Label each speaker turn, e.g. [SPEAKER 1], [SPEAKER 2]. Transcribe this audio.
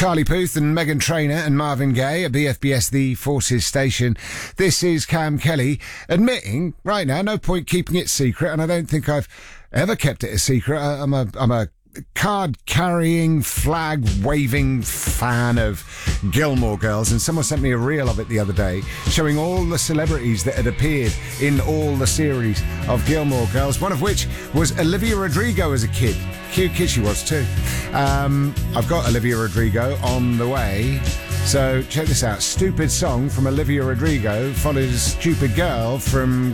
[SPEAKER 1] Charlie Puth and Meghan Trainor and Marvin Gaye at BFBS The Forces station. This is Cam Kelly admitting right now, no point keeping it secret, and I don't think I've ever kept it a secret. I'm a card-carrying, flag-waving fan of Gilmore Girls, and someone sent me a reel of it the other day showing all the celebrities that had appeared in all the series of Gilmore Girls, one of which was Olivia Rodrigo as a kid. Cute kid she was too. I've got Olivia Rodrigo on the way, so check this out. Stupid Song from Olivia Rodrigo follows Stupid Girl from